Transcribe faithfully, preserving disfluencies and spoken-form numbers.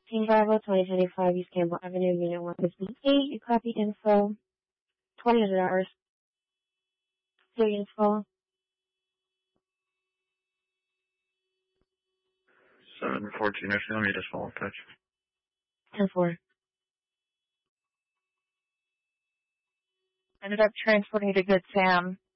King Bravo, twenty twenty-five East Campbell Avenue, Unit one fifty-eight. You copy info. twenty hundred hours. Clear info. seven fourteen, actually, let me just follow touch. ten four. Ended up transporting to Good Sam.